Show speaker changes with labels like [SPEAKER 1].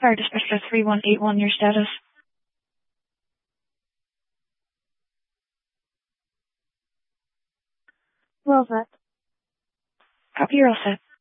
[SPEAKER 1] Fire Dispatcher 3181, your status.
[SPEAKER 2] Well set.
[SPEAKER 1] Copy, you're all set.